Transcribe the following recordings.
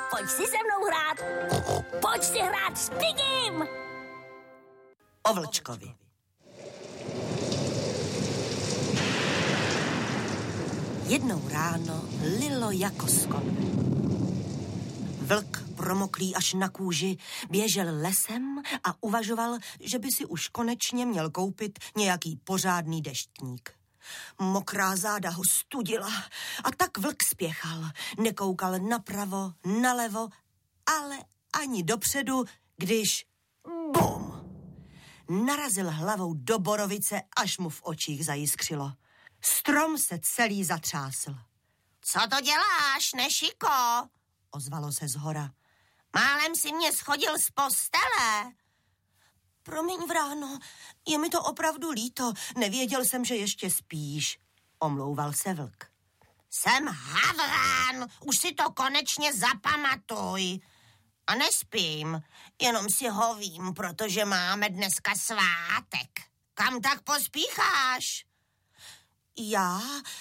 pojď si se mnou hrát. Pojď si hrát s Pigim. O vlčkovi. Jednou ráno lilo jako z konve. Vlk, promoklý až na kůži, běžel lesem a uvažoval, že by si už konečně měl koupit nějaký pořádný deštník. Mokrá záda ho studila a tak vlk spěchal. Nekoukal napravo, nalevo, ale ani dopředu, když bum! Narazil hlavou do borovice, až mu v očích zajiskřilo. Strom se celý zatřásl. Co to děláš, nešiko? Ozvalo se zhora. Málem si mě schodil z postele. Promiň, vráno, je mi to opravdu líto. Nevěděl jsem, že ještě spíš. Omlouval se vlk. Jsem Havran, už si to konečně zapamatuj. A nespím, jenom si hovím, protože máme dneska svátek. Kam tak pospícháš? Já?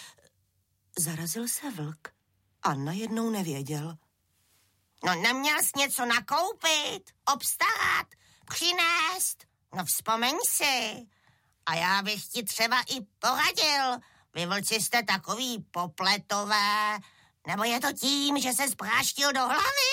Zarazil se vlk a najednou nevěděl. No neměl jsi něco nakoupit, obstarat, přinést? No vzpomeň si. A já bych ti třeba i poradil. Vy vlci jste takový popletové. Nebo je to tím, že se spráštil do hlavy?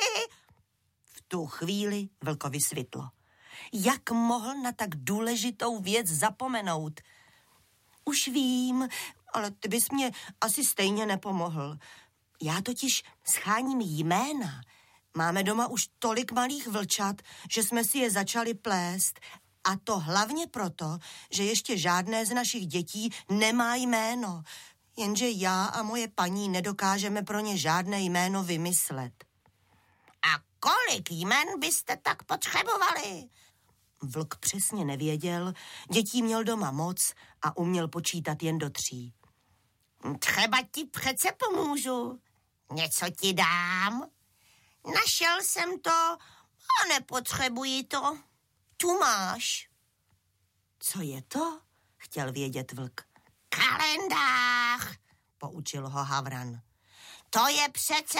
V tu chvíli vlkovi svitlo. Jak mohl na tak důležitou věc zapomenout? Už vím, ale ty bys mě asi stejně nepomohl. Já totiž scháním jména. Máme doma už tolik malých vlčat, že jsme si je začali plést. A to hlavně proto, že ještě žádné z našich dětí nemá jméno. Jenže já a moje paní nedokážeme pro ně žádné jméno vymyslet. A kolik jmen byste tak potřebovali? Vlk přesně nevěděl, dětí měl doma moc a uměl počítat jen do 3. Třeba ti přece pomůžu. Něco ti dám. Našel jsem to a nepotřebuji to. Tu máš. Co je to? Chtěl vědět vlk. Kalendář, poučil ho Havran. To je přece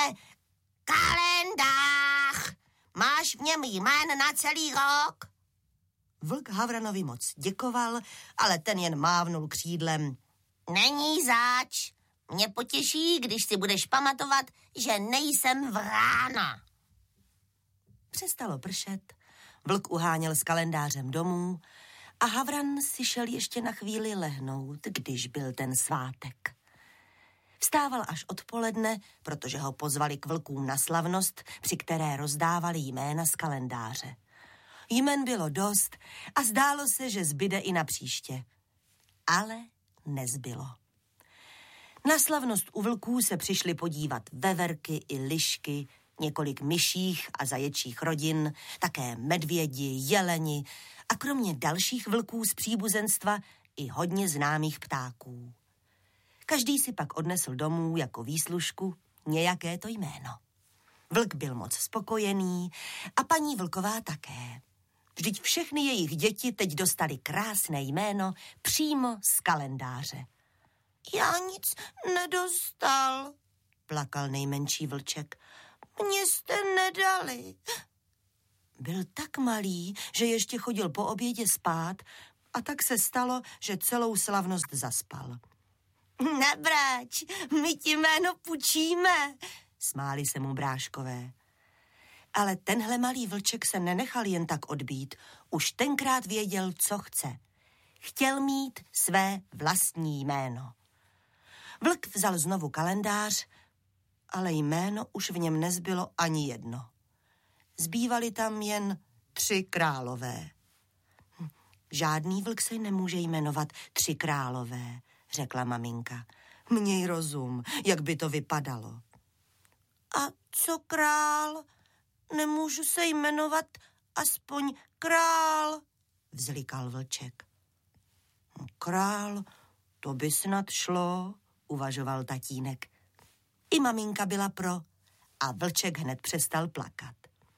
kalendář. Máš v něm jmén na celý rok. Vlk Havranovi moc děkoval, ale ten jen mávnul křídlem. Není zač. Mě potěší, když si budeš pamatovat, že nejsem vrána. Přestalo pršet, vlk uháněl s kalendářem domů a Havran si šel ještě na chvíli lehnout, když byl ten svátek. Vstával až odpoledne, protože ho pozvali k vlkům na slavnost, při které rozdávali jména z kalendáře. Jmen bylo dost a zdálo se, že zbyde i na příště. Ale nezbylo. Na slavnost u vlků se přišli podívat veverky i lišky, několik myších a zaječích rodin, také medvědi, jeleni a kromě dalších vlků z příbuzenstva i hodně známých ptáků. Každý si pak odnesl domů jako výslužku nějaké to jméno. Vlk byl moc spokojený a paní vlková také. Vždyť všechny jejich děti teď dostali krásné jméno přímo z kalendáře. Já nic nedostal, plakal nejmenší vlček. Mně jste nedali. Byl tak malý, že ještě chodil po obědě spát a tak se stalo, že celou slavnost zaspal. Nebrač, my ti jméno půjčíme, smáli se mu bráškové. Ale tenhle malý vlček se nenechal jen tak odbít. Už tenkrát věděl, co chce. Chtěl mít své vlastní jméno. Vlk vzal znovu kalendář, ale jméno už v něm nezbylo ani jedno. Zbývaly tam jen 3 králové. Žádný vlk se nemůže jmenovat 3 králové, řekla maminka. Měj rozum, jak by to vypadalo. A co král? Nemůžu se jmenovat aspoň král, vzlikal vlček. Král, to by snad šlo, uvažoval tatínek. I maminka byla pro a vlček hned přestal plakat.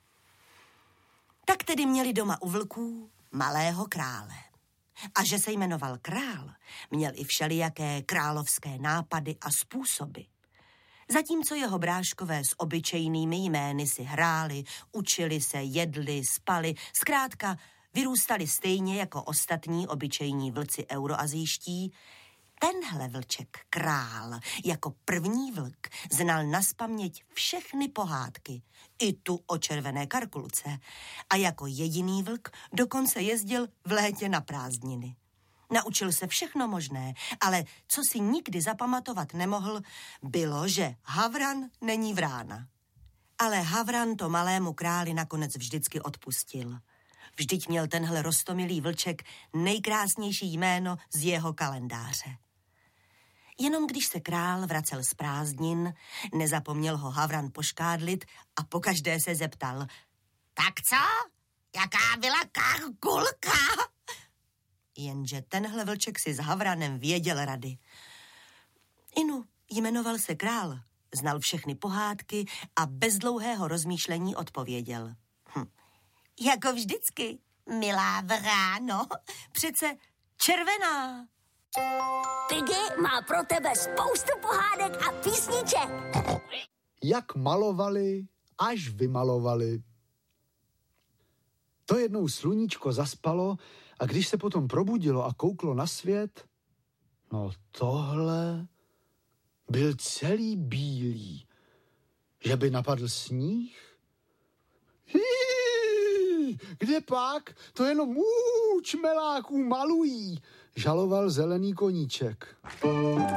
Tak tedy měli doma u vlků malého krále. A že se jmenoval král, měl i všelijaké královské nápady a způsoby. Zatímco jeho bráškové s obyčejnými jmény si hráli, učili se, jedli, spali, zkrátka vyrůstali stejně jako ostatní obyčejní vlci euroazijští, tenhle vlček Král jako první vlk znal nazpaměť všechny pohádky, i tu o červené Karkulce, a jako jediný vlk dokonce jezdil v létě na prázdniny. Naučil se všechno možné, ale co si nikdy zapamatovat nemohl, bylo, že havran není vrána. Ale havran to malému králi nakonec vždycky odpustil. Vždyť měl tenhle roztomilý vlček nejkrásnější jméno z jeho kalendáře. Jenom když se král vracel z prázdnin, nezapomněl ho havran poškádlit a pokaždé se zeptal: Tak co? Jaká byla Karkulka? Jenže tenhle vlček si s havranem věděl rady. Inu, jmenoval se Král, znal všechny pohádky a bez dlouhého rozmýšlení odpověděl: Jako vždycky, milá vráno. Přece červená. Piggy má pro tebe spoustu pohádek a písniček. Jak malovali, až vymalovali. To jednou sluníčko zaspalo a když se potom probudilo a kouklo na svět, no tohle byl celý bílý. Že by napadl sníh? Kde pak? To jenom čmeláků malují, žaloval zelený koníček.